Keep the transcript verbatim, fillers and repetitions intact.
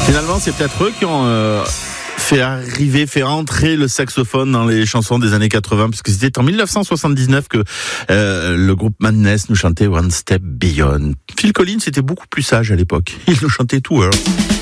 Finalement, c'est peut-être eux qui ont euh, fait arriver, fait rentrer le saxophone dans les chansons des années quatre-vingts, puisque c'était en dix-neuf cent soixante-dix-neuf que euh, le groupe Madness nous chantait One Step Beyond. Phil Collins était beaucoup plus sage à l'époque. Il nous chantait tout, alors.